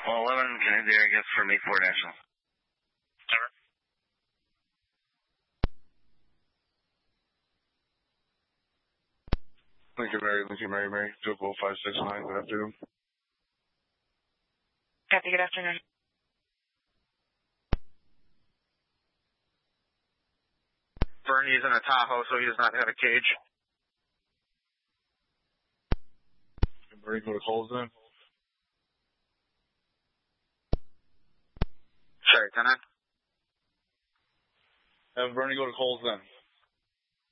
Well, 11 Kennedy, I guess, for me, 4 National. Over. Lincoln Mary, 20569, good afternoon. Copy, good afternoon. Bernie's in a Tahoe, so he does not have a cage. Can Bernie go to calls then? Sorry, 10-9. Have Bernie go to calls then.